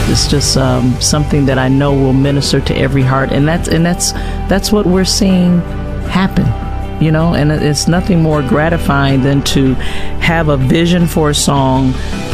It's just something that I know will minister to every heart, and that's what we're seeing happen. You know, and it's nothing more gratifying than to have a vision for a song,